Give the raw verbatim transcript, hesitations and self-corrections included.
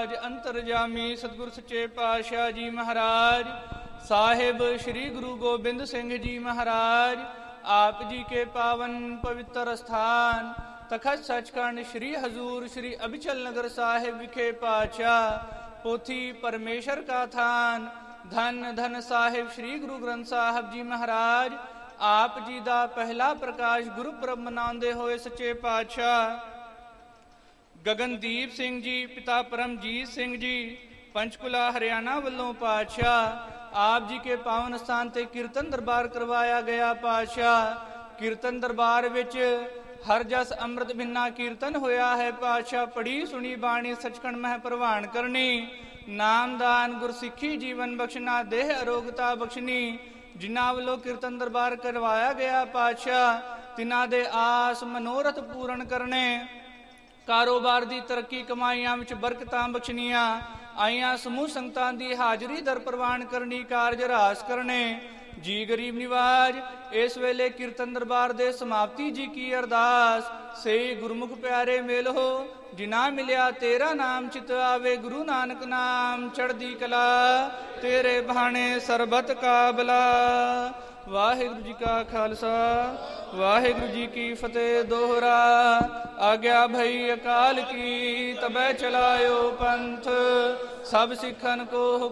ਰਾਜ ਅੰਤਰਜਾਮੀ ਸਤਿਗੁਰ ਸੱਚੇ ਪਾਤਸ਼ਾਹ ਜੀ ਮਹਾਰਾਜ ਸਾਹਿਬ ਸ੍ਰੀ ਗੁਰੂ ਗੋਬਿੰਦ ਸਿੰਘ ਜੀ ਮਹਾਰਾਜ ਆਪ ਜੀ ਕੇ ਪਾਵਨ ਪਵਿੱਤਰ ਸਥਾਨ ਤਖਤ ਸੱਚਖੰਡ ਸ੍ਰੀ ਹਜ਼ੂਰ ਸ੍ਰੀ ਅਬਚਲ ਨਗਰ ਸਾਹਿਬ ਵਿਖੇ ਪਾਤਸ਼ਾਹ ਪੋਥੀ ਪਰਮੇਸ਼ਰ ਕਾ ਥਾਨ ਧੰਨ ਧੰਨ ਸਾਹਿਬ ਸ੍ਰੀ ਗੁਰੂ ਗ੍ਰੰਥ ਸਾਹਿਬ ਜੀ ਮਹਾਰਾਜ ਆਪ ਜੀ ਦਾ ਪਹਿਲਾ ਪ੍ਰਕਾਸ਼ ਗੁਰਪੁਰਬ ਮਨਾਉਂਦੇ ਹੋਏ ਸੱਚੇ ਪਾਤਸ਼ਾਹ ਗਗਨਦੀਪ ਸਿੰਘ ਜੀ ਪਿਤਾ ਪਰਮਜੀਤ ਸਿੰਘ ਜੀ ਪੰਚਕੂਲਾ ਹਰਿਆਣਾ ਵੱਲੋਂ ਪਾਤਸ਼ਾਹ ਆਪ ਜੀ ਕੇ ਪਾਵਨ ਸਥਾਨ ਤੇ ਕੀਰਤਨ ਦਰਬਾਰ ਕਰਵਾਇਆ ਗਿਆ। ਪਾਤਸ਼ਾਹ ਕੀਰਤਨ ਦਰਬਾਰ ਵਿੱਚ ਹਰ ਜਸ ਅੰਮ੍ਰਿਤ ਬਿਨਾ ਕੀਰਤਨ ਹੋਇਆ ਹੈ। ਪਾਤਸ਼ਾਹ ਪੜੀ ਸੁਣੀ ਬਾਣੀ ਸੱਚਖੰਡ ਮਹਿ ਪ੍ਰਵਾਨ ਕਰਨੀ ਨਾਮਦਾਨ ਗੁਰਸਿੱਖੀ ਜੀਵਨ ਬਖਸ਼ਣਾ ਦੇਹ ਅਰੋਗਤਾ ਬਖਸ਼ਣੀ। ਜਿਨ੍ਹਾਂ ਵੱਲੋਂ ਕੀਰਤਨ ਦਰਬਾਰ ਕਰਵਾਇਆ ਗਿਆ ਪਾਤਸ਼ਾਹ ਤਿਨਾਂ ਦੇ ਆਸ ਮਨੋਰਥ ਪੂਰਨ ਕਰਨੇ ਕਾਰੋਬਾਰ ਦੀ ਤਰੱਕੀ ਕਮਾਈਆਂ ਵਿੱਚ ਬਰਕਤਾਂ ਬਖਸ਼ਣੀਆਂ ਆਈਆਂ ਸਮੂਹ ਸੰਗਤਾਂ ਦੀ ਹਾਜ਼ਰੀ ਦਰ ਪ੍ਰਵਾਨ ਕਰਨੀ ਕਾਰਜ ਰਾਸ ਕਰਨੇ। ਜੀ ਗਰੀਬ ਨਿਵਾਜ ਇਸ ਵੇਲੇ ਕੀਰਤਨ ਦਰਬਾਰ ਦੇ ਸਮਾਪਤੀ ਜੀ ਕੀ ਅਰਦਾਸ ਸੇ ਗੁਰਮੁਖ ਪਿਆਰੇ ਮੇਲ ਹੋ ਜਿਨਾ ਮਿਲਿਆ ਤੇਰਾ ਨਾਮ ਚਿਤ ਆਵੇ ਗੁਰੂ ਨਾਨਕ ਨਾਮ ਚੜ੍ਹਦੀ ਕਲਾ ਤੇਰੇ ਬਾਣੇ ਸਰਬਤ ਕਾਬਲਾ। ਵਾਹਿਗੁਰੂ ਜੀ ਕਾ ਖਾਲਸਾ ਵਾਹਿਗੁਰੂ ਜੀ ਕੀ ਫਤਿਹ। ਦੋਹਰਾ ਆਗਿਆ ਭਈ ਅਕਾਲ ਕੀ ਤਬੈ ਚਲਾਇਓ ਪੰਥ ਸਭ ਸਿੱਖਨ ਕੋ